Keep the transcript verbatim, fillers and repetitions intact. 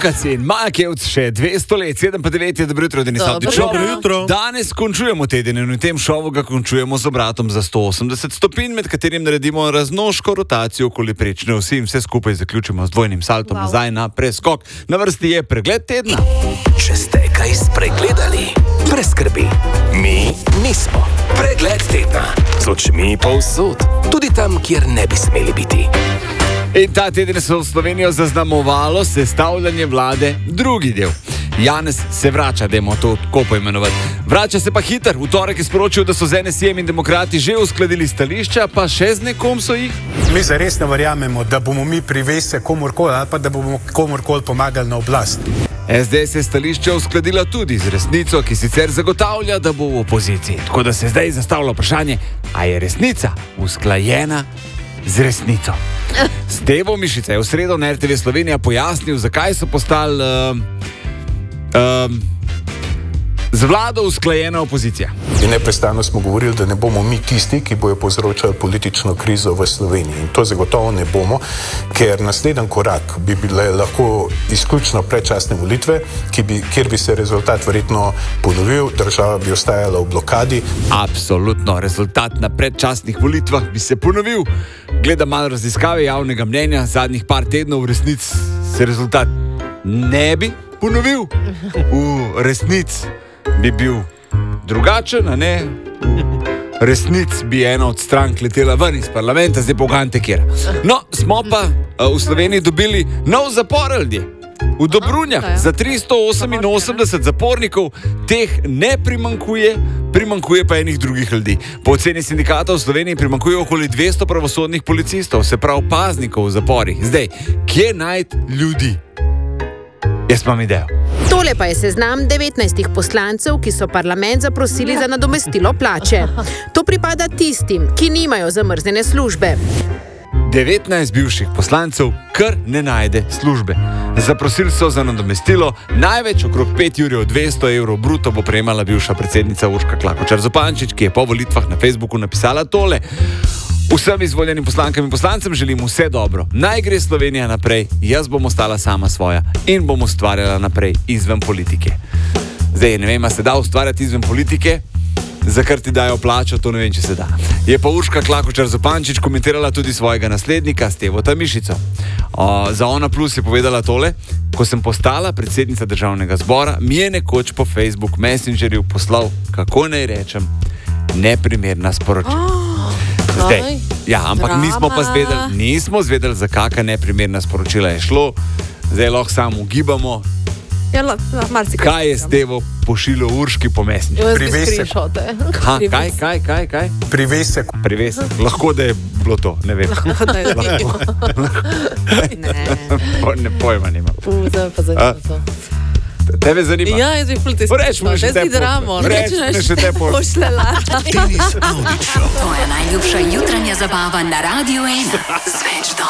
Lokacin, Makevc še dvesto let, sedem pa devet je dobro jutro, Denis Avdić. Dobro jutro. Danes končujemo teden in v tem šovu ga končujemo z obratom za sto osemdeset stopinj, med katerim naredimo raznoško rotacijo okoli prečne osi in vse skupaj zaključimo z dvojnim saltom wow. nazaj na preskok. Na vrsti je pregled tedna. Če ste kaj spregledali, brez skrbi. Mi nismo. Pregled tedna. Z očmi povsod. Tudi tam, kjer ne bi smeli biti. In ta teden se v Slovenijo zaznamovalo sestavljanje vlade drugi del. Janez se vrača, dajmo to tako poimenovati. Vrača se pa hiter. V torek je sporočil, da so z en es i-jem in demokrati že uskladili stališča, pa še z nekom so jih. Mi zares ne verjamemo, da bomo mi privese komorkoli ali pa da bomo komorkoli pomagali na oblast. es de es je stališče uskladila tudi z Resnico, ki sicer zagotavlja, da bo v opoziciji. Tako da se zdaj zastavlja vprašanje, a je Resnica usklajena z Resnico. Stevo Mišica je v sredo na er te ve Slovenija pojasnil, zakaj so postali uh, uh, z vlado usklajena opozicija. In neprestano smo govorili, da ne bomo mi tisti, ki bojo povzročali politično krizo v Sloveniji. In to zagotovo ne bomo, ker naslednji korak bi bile lahko izključno predčasne volitve, ki bi, kjer bi se rezultat verjetno ponovil, država bi ostajala v blokadi. Absolutno, rezultat na predčasnih volitvah bi se ponovil. Gleda malo raziskave javnega mnenja, zadnjih par tednov v resnici se rezultat ne bi ponovil. V resnici bi bil drugačen, a ne? V resnici bi ena od strank letela ven iz parlamenta, zdaj pogante kjer. No, smo pa v Sloveniji dobili nov zapor ljudje. V Dobrunjah za tristo oseminosemdeset zapornikov, teh ne primankuje, primankuje pa enih drugih ljudi. Po oceni sindikata v Sloveniji primankuje okoli dvesto pravosodnih policistov, se pravi paznikov v zaporih. Zdaj, kje najti ljudi? Jaz imam idejo. Tole pa je seznam devetnajstih poslancev, ki so parlament zaprosili za nadomestilo plače. To pripada tistim, ki nimajo zamrznjene službe. devetnajst bivših poslancev kar ne najde službe. Zaprosili so za nadomestilo, največ okrog pet jurjev dvesto evrov bruto bo prejemala bivša predsednica Urška Klakočar Zupančič, ki je po volitvah na Facebooku napisala tole. Vsem izvoljenim poslankam in poslancem želim vse dobro. Naj gre Slovenija naprej, jaz bom ostala sama svoja in bom ustvarjala naprej izven politike. Zdaj, ne vem, a se da ustvarjati izven politike, za kar ti dajo plačo, to ne vem, če se da. Je pa Urška Klakočar Zupančič komentirala tudi svojega naslednika, Stevota Mišico. O, za Ona Plus je povedala tole: ko sem postala predsednica državnega zbora, mi je nekoč po Facebook Messengerju poslal, kako naj rečem, neprimerna sporočila. Zdaj, ja, ampak drama. nismo pa zvedeli, nismo zvedeli, za kakšna neprimerna sporočila je šlo. Zdaj lahko samo ugibamo, Ja, la, la, kaj je Stevo pošiljal Urški po Messengerju. Privesek. Ha, kaj, kaj, kaj, kaj? Privesek. Privesek. Lahko, da je bilo to, ne vem. Lahko, da je bilo. Ne. ne pojma nimam. Uh, zdaj pa zanima to. Tebe zanima? Ja, jaz bi politisk. Reč mi še te dramo. Reč mi še te pošlela. Tvoja najljubša jutranja zabava na Radiu ena. Z več do